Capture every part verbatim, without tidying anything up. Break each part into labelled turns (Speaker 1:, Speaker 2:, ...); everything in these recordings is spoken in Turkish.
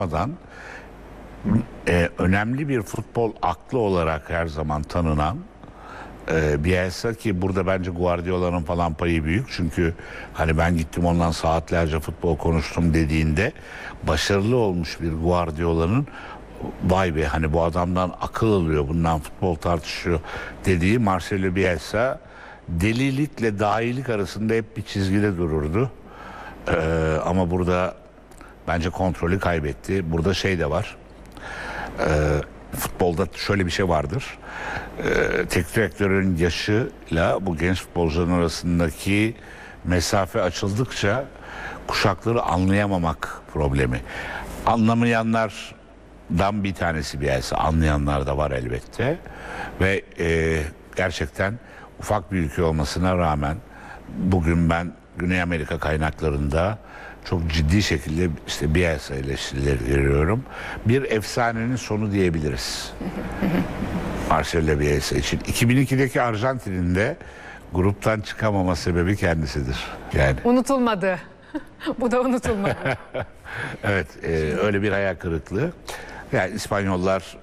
Speaker 1: yapmadan e, önemli bir futbol aklı olarak her zaman tanınan e, Bielsa, ki burada bence Guardiola'nın falan payı büyük. Çünkü hani ben gittim ondan saatlerce futbol konuştum dediğinde başarılı olmuş bir Guardiola'nın vay be hani bu adamdan akıl alıyor, bundan futbol tartışıyor dediği Marcelo Bielsa delilikle dahilik arasında hep bir çizgide dururdu. Ee, ama burada bence kontrolü kaybetti. Burada şey de var. Ee, futbolda şöyle bir şey vardır. Ee, teknik direktörün yaşıyla bu genç futbolcuların arasındaki mesafe açıldıkça kuşakları anlayamamak problemi. Anlamayanlardan bir tanesi Bielsa. Anlayanlar da var elbette. Ve e, gerçekten ufak bir ülke olmasına rağmen bugün ben Güney Amerika kaynaklarında çok ciddi şekilde işte Bielsa eleştirileri görüyorum. Bir efsanenin sonu diyebiliriz. Marcelo Bielsa için. iki bin ikideki Arjantin'in de gruptan çıkamama sebebi kendisidir. Yani.
Speaker 2: Unutulmadı. Bu da unutulmadı.
Speaker 1: Evet, e, öyle bir hayal kırıklığı. Yani İspanyollar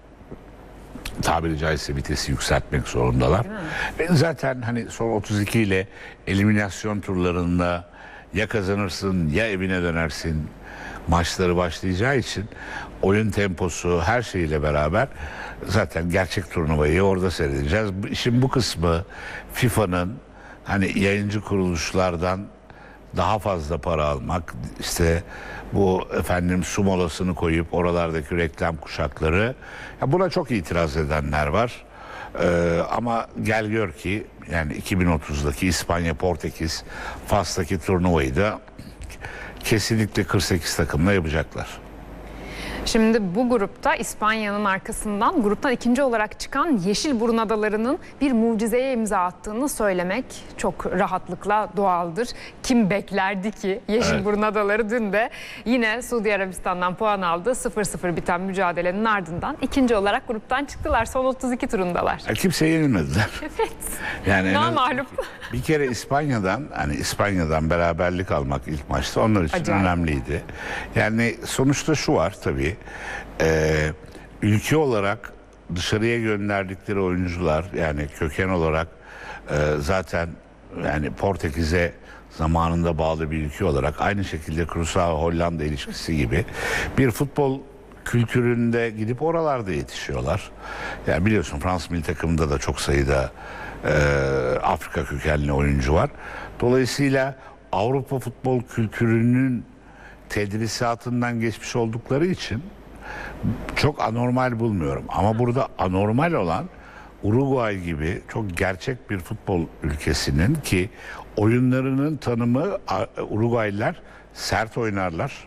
Speaker 1: tabiri caizse vitesi yükseltmek zorundalar. Ve zaten hani son otuz iki ile eliminasyon turlarında ya kazanırsın ya evine dönersin maçları başlayacağı için oyun temposu her şeyle beraber zaten gerçek turnuvayı orada seyredeceğiz. İşin bu kısmı FIFA'nın hani yayıncı kuruluşlardan daha fazla para almak, işte bu efendim su molasını koyup oralardaki reklam kuşakları, ya buna çok itiraz edenler var. Ee, ama gel gör ki yani iki bin otuzdaki İspanya Portekiz Fas'taki turnuvayı da kesinlikle kırk sekiz takımla yapacaklar.
Speaker 2: Şimdi bu grupta İspanya'nın arkasından gruptan ikinci olarak çıkan Yeşilburun Adaları'nın bir mucizeye imza attığını söylemek çok rahatlıkla doğaldır. Kim beklerdi ki Yeşilburun evet. Adaları dün de yine Suudi Arabistan'dan puan aldı. sıfır sıfır biten mücadelenin ardından ikinci olarak gruptan çıktılar. Son otuz iki turundalar.
Speaker 1: Ya kimse yenilmediler.
Speaker 2: Evet.
Speaker 1: Yani
Speaker 2: namağlup.
Speaker 1: Bir kere İspanya'dan hani İspanya'dan beraberlik almak ilk maçta onlar için Acayip. önemliydi. Yani sonuçta şu var tabii. Ee, ülke olarak dışarıya gönderdikleri oyuncular yani köken olarak e, zaten yani Portekiz'e zamanında bağlı bir ülke olarak aynı şekilde Curaçao-Hollanda ilişkisi gibi bir futbol kültüründe gidip oralarda yetişiyorlar. Yani biliyorsun Fransız milli takımında da çok sayıda e, Afrika kökenli oyuncu var. Dolayısıyla Avrupa futbol kültürünün tedrisatından geçmiş oldukları için çok anormal bulmuyorum. Ama burada anormal olan Uruguay gibi çok gerçek bir futbol ülkesinin ki oyunlarının tanımı Uruguaylılar sert oynarlar.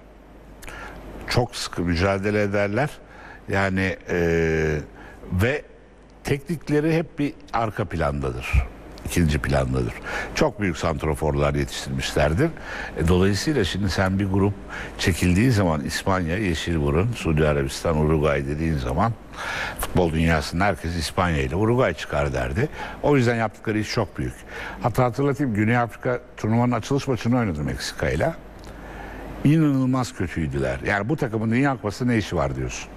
Speaker 1: Çok sıkı mücadele ederler. Yani e, ve teknikleri hep bir arka plandadır. İkinci plandadır. Çok büyük santraforlar yetiştirmişlerdir. E, dolayısıyla şimdi sen bir grup çekildiği zaman İspanya, Yeşilburun, Suudi Arabistan, Uruguay dediğin zaman futbol dünyasında herkes İspanya ile Uruguay çıkar derdi. O yüzden yaptıkları iş çok büyük. Hatta hatırlatayım, Güney Afrika turnuvanın açılış maçını oynadı Meksika ile. İnanılmaz kötüydüler. Yani bu takımın Dünya Kupası ne işi var diyorsun.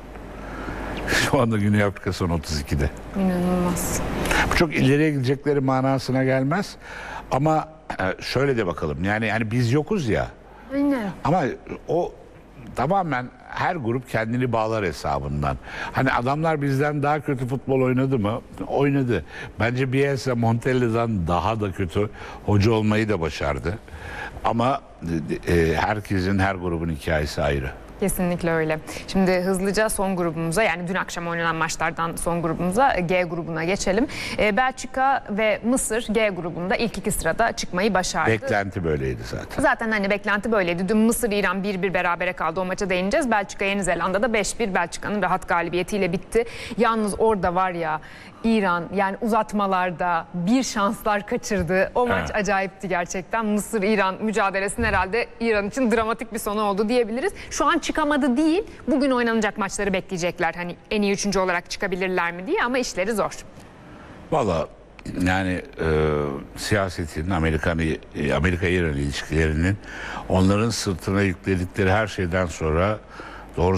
Speaker 1: Şu anda Güney Afrika son otuz ikide.
Speaker 2: İnanılmaz.
Speaker 1: Bu çok ileriye gidecekleri manasına gelmez. Ama şöyle de bakalım. Yani yani biz yokuz ya.
Speaker 2: Aynen.
Speaker 1: Ama o tamamen her grup kendini bağlar hesabından. Hani adamlar bizden daha kötü futbol oynadı mı? Oynadı. Bence Bielsa Montella'dan daha da kötü hoca olmayı da başardı. Ama e, herkesin, her grubun hikayesi ayrı.
Speaker 2: Kesinlikle öyle. Şimdi hızlıca son grubumuza, yani dün akşam oynanan maçlardan son grubumuza, G grubuna geçelim. Ee, Belçika ve Mısır G grubunda ilk iki sırada çıkmayı başardı.
Speaker 1: Beklenti böyleydi zaten.
Speaker 2: Zaten hani beklenti böyleydi. Dün Mısır İran bir bir berabere kaldı. O maça değineceğiz. Belçika Yeni Zelanda'da beş bir Belçika'nın rahat galibiyetiyle bitti. Yalnız orada var ya İran yani uzatmalarda bir şanslar kaçırdı. O maç evet. acayipti gerçekten. Mısır-İran mücadelesinin herhalde İran için dramatik bir sonu oldu diyebiliriz. Şu an çıkamadı değil. Bugün oynanacak maçları bekleyecekler. Hani en iyi üçüncü olarak çıkabilirler mi diye, ama işleri zor.
Speaker 1: Valla yani e, siyasetin, Amerikan Amerika-İran ilişkilerinin onların sırtına yükledikleri her şeyden sonra